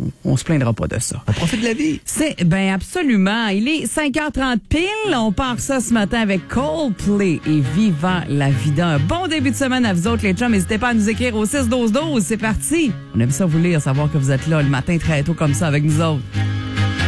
on se plaindra pas de ça. On profite de la vie. Ben absolument. Il est 5h30 pile. On part ça ce matin avec Coldplay et Vivant la Vida. Un bon début de semaine à vous autres, les chums. N'hésitez pas à nous écrire au 6-12-12. C'est parti. On aime ça vous lire, savoir que vous êtes là le matin très tôt comme ça avec nous autres.